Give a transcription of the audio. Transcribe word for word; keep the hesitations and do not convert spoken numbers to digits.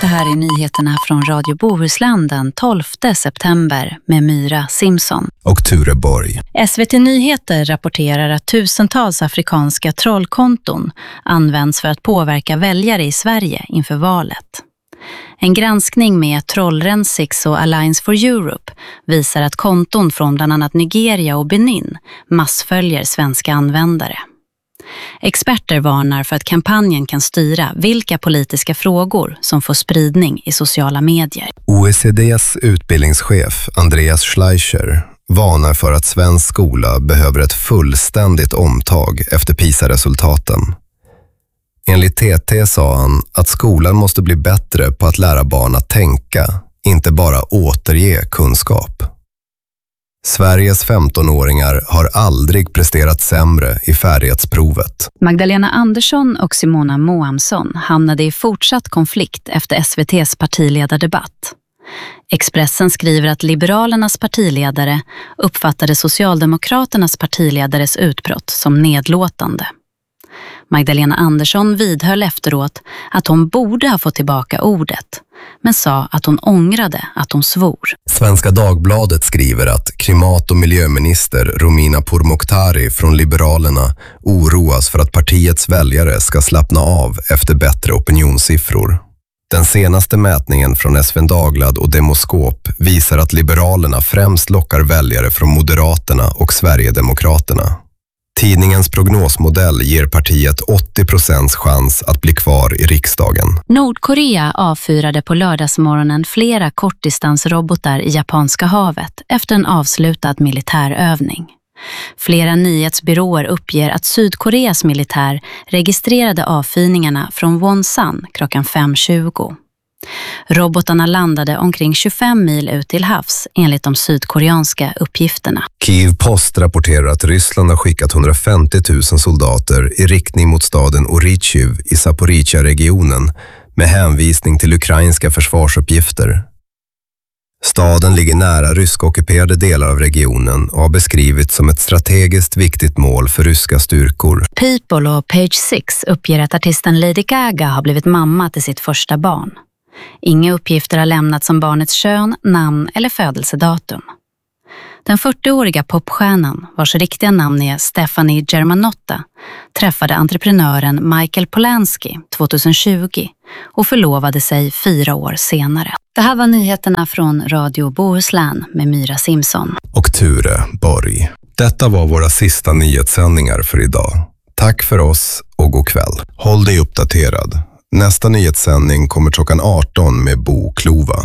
Det här är nyheterna från Radio Bohuslän den tolfte september med Myra Simson och Ture Borg. S V T Nyheter rapporterar att tusentals afrikanska trollkonton används för att påverka väljare i Sverige inför valet. En granskning med Trollrensix och Alliance for Europe visar att konton från bland annat Nigeria och Benin massföljer svenska användare. Experter varnar för att kampanjen kan styra vilka politiska frågor som får spridning i sociala medier. O E C D:s utbildningschef Andreas Schleicher varnar för att svensk skola behöver ett fullständigt omtag efter PISA-resultaten. Enligt T T sa han att skolan måste bli bättre på att lära barn att tänka, inte bara återge kunskap. Sveriges femtonåringar har aldrig presterat sämre i färdighetsprovet. Magdalena Andersson och Simona Moamsson hamnade i fortsatt konflikt efter S V T:s partiledardebatt. Expressen skriver att Liberalernas partiledare uppfattade Socialdemokraternas partiledares utbrott som nedlåtande. Magdalena Andersson vidhöll efteråt att hon borde ha fått tillbaka ordet, men sa att hon ångrade att hon svor. Svenska Dagbladet skriver att klimat- och miljöminister Romina Pourmokhtari från Liberalerna oroas för att partiets väljare ska slappna av efter bättre opinionssiffror. Den senaste mätningen från S V N Dagblad och Demoskop visar att Liberalerna främst lockar väljare från Moderaterna och Sverigedemokraterna. Tidningens prognosmodell ger partiet åttio procents chans att bli kvar i riksdagen. Nordkorea avfyrade på lördagsmorgonen flera kortdistansrobotar i Japanska havet efter en avslutad militärövning. Flera nyhetsbyråer uppger att Sydkoreas militär registrerade avfyrningarna från Wonsan klockan fem tjugo. Robotarna landade omkring tjugofem mil ut till havs enligt de sydkoreanska uppgifterna. Kiev Post rapporterar att Ryssland har skickat hundrafemtio tusen soldater i riktning mot staden Orytjiv i Zaporizjzja-regionen med hänvisning till ukrainska försvarsuppgifter. Staden ligger nära ryskockuperade delar av regionen och har beskrivits som ett strategiskt viktigt mål för ryska styrkor. People och Page Six uppger att artisten Lady Gaga har blivit mamma till sitt första barn. Inga uppgifter har lämnats om barnets kön, namn eller födelsedatum. Den fyrtioåriga popstjärnan, vars riktiga namn är Stephanie Germanotta, träffade entreprenören Michael Polanski tjugohundratjugo och förlovade sig fyra år senare. Det här var nyheterna från Radio Bohuslän med Myra Simson och Ture Borg. Detta var våra sista nyhetssändningar för idag. Tack för oss och god kväll. Håll dig uppdaterad. Nästa nyhetssändning kommer klockan arton med Bo Klova.